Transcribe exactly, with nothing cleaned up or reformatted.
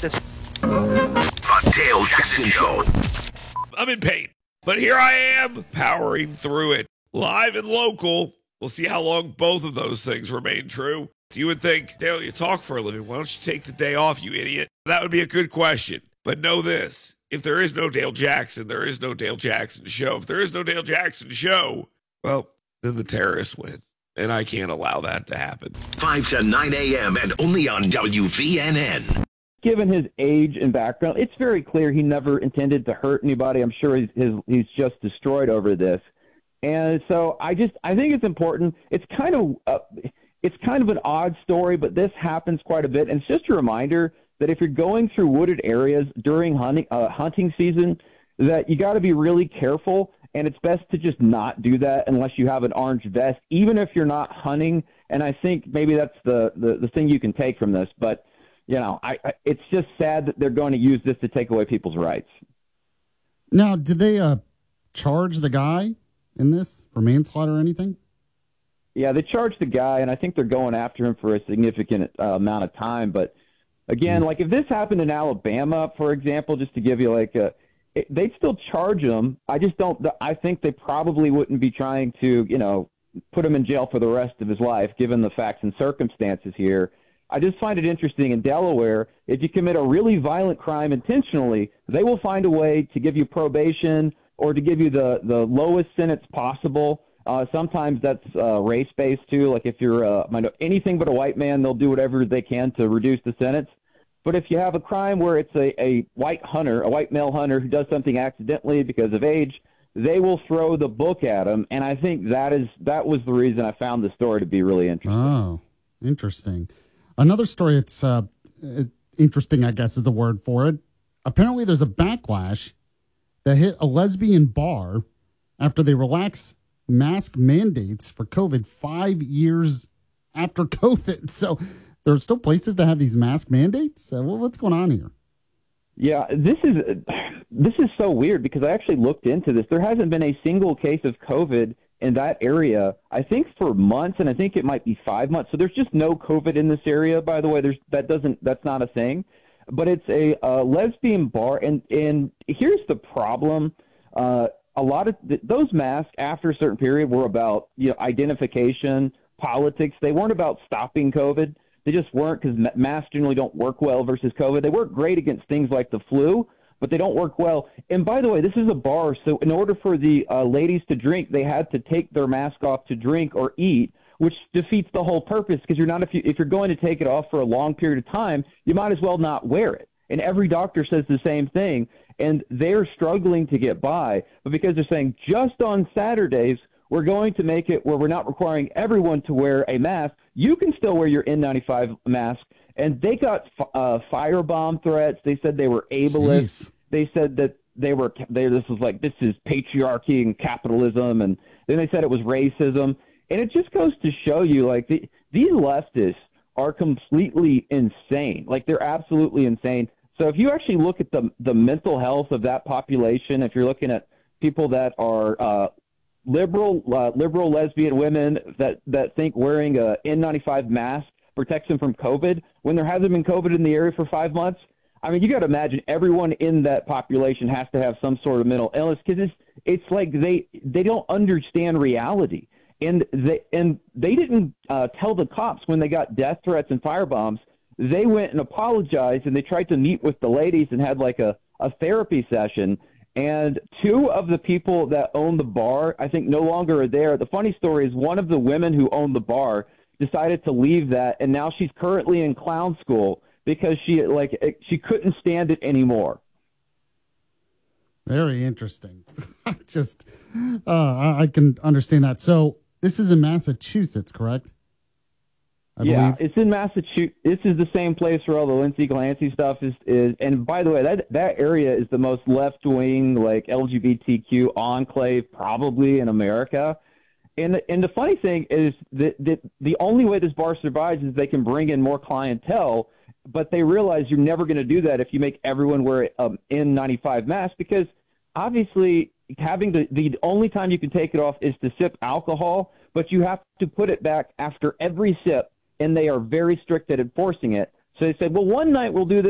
this. The Dale Jackson Show. I'm in pain, but here I am powering through it. Live and local. We'll see how long both of those things remain true. You would think, Dale, you talk for a living. Why don't you take the day off, you idiot? That would be a good question. But know this. If there is no Dale Jackson, there is no Dale Jackson Show. If there is no Dale Jackson Show, well, then the terrorists win. And I can't allow that to happen. five to nine a.m. and only on W V N N. Given his age and background, it's very clear he never intended to hurt anybody. I'm sure he's, his, he's just destroyed over this. And so I just, I think it's important. It's kind of, uh, it's kind of an odd story, but this happens quite a bit. And it's just a reminder that if you're going through wooded areas during hunting, uh, hunting season, that you got to be really careful. And it's best to just not do that unless you have an orange vest, even if you're not hunting. And I think maybe that's the, the, the thing you can take from this. But, you know, I, I, it's just sad that they're going to use this to take away people's rights. Now, did they uh, charge the guy in this for manslaughter or anything? Yeah, they charged the guy, and I think they're going after him for a significant uh, amount of time. But, again, yes. like if this happened in Alabama, for example, just to give you like a – they'd still charge him. I just don't – I think they probably wouldn't be trying to, you know, put him in jail for the rest of his life, given the facts and circumstances here. I just find it interesting in Delaware, if you commit a really violent crime intentionally, they will find a way to give you probation or to give you the, the lowest sentence possible. Uh, sometimes that's uh, race-based, too. Like if you're uh, anything but a white man, they'll do whatever they can to reduce the sentence. But if you have a crime where it's a, a white hunter, a white male hunter who does something accidentally because of age, they will throw the book at him. And I think that is that was the reason I found the story to be really interesting. Oh, interesting. Another story it's uh, interesting, I guess, is the word for it. Apparently there's a backlash that hit a lesbian bar after they relaxed mask mandates for COVID five years after COVID. So there are still places that have these mask mandates? Uh, what's going on here? Yeah, this is this is so weird because I actually looked into this. There hasn't been a single case of COVID in that area, I think, for months, and I think it might be five months. So there's just no COVID in this area, by the way. There's that doesn't that's not a thing. But it's a, a lesbian bar, and, and here's the problem. Uh, a lot of th- those masks after a certain period were about, you know, identification, politics. They weren't about stopping COVID. They just weren't, because masks generally don't work well versus COVID. They work great against things like the flu, but they don't work well. And by the way, this is a bar, so in order for the uh, ladies to drink, they had to take their mask off to drink or eat, which defeats the whole purpose, because you're not if you if you're going to take it off for a long period of time, you might as well not wear it. And every doctor says the same thing, and they're struggling to get by. But because they're saying just on Saturdays, we're going to make it where we're not requiring everyone to wear a mask. You can still wear your N ninety-five mask. And they got uh, firebomb threats. They said they were ableist. Jeez. They said that they were, they, this was like, this is patriarchy and capitalism. And then they said it was racism. And it just goes to show you, like, the, these leftists are completely insane. Like, they're absolutely insane. So if you actually look at the the mental health of that population, if you're looking at people that are uh, liberal, uh, liberal lesbian women that, that think wearing a N ninety-five mask protects them from COVID, when there hasn't been COVID in the area for five months, I mean, you got to imagine everyone in that population has to have some sort of mental illness, because it's, it's like they they don't understand reality. And they, and they didn't uh, tell the cops when they got death threats and firebombs. They went and apologized, and they tried to meet with the ladies and had like a, a therapy session. And two of the people that owned the bar, I think, no longer are there. The funny story is one of the women who owned the bar decided to leave that, and now she's currently in clown school because she like she couldn't stand it anymore. Very interesting. Just uh, I can understand that. So this is in Massachusetts, correct? I yeah, believe. It's in Massachusetts. This is the same place where all the Lindsay Clancy stuff is. is and by the way, that that area is the most left wing, like L G B T Q enclave probably in America. And the, and the funny thing is that, that the only way this bar survives is they can bring in more clientele, but they realize you're never going to do that if you make everyone wear an N ninety-five mask, because obviously having the, the only time you can take it off is to sip alcohol, but you have to put it back after every sip, and they are very strict at enforcing it. So they said, well, one night we'll do this.